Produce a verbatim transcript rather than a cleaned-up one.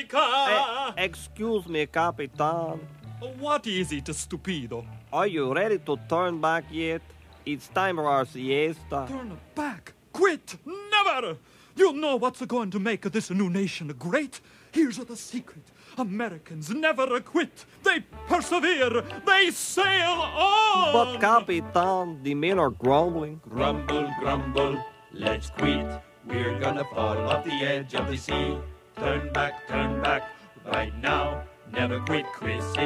America! Excuse me, Capitan. What is it, stupido? Are you ready to turn back yet? It's time for our siesta. Turn back! Quit! Never! You know what's going to make this new nation great? Here's the secret. Americans never quit. They persevere. They sail on. But, Capitan, the men are grumbling. Grumble, grumble, let's quit. We're gonna fall off the edge of the sea. Turn back, turn back, right now. Never quit, Chris.